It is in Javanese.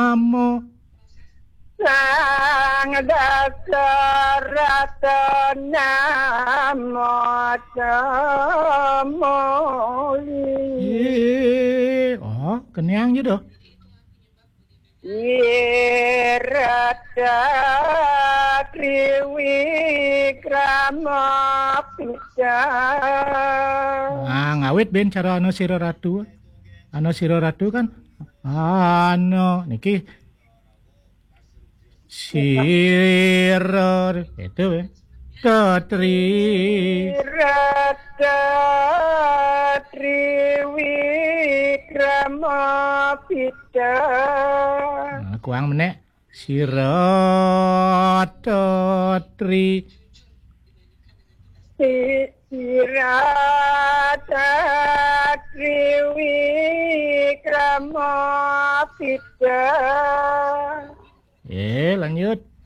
namo Sang Dasarata namo Tamoli kenyang je dah. Irata Triwikrama Pita Ngawit ben cara ano sira ratu. Ano sira ratu kan ano niki sira itu Katri Irata Triwikrama Pita kuang menek sira Tatri Irata Triwikrama Pita lanjut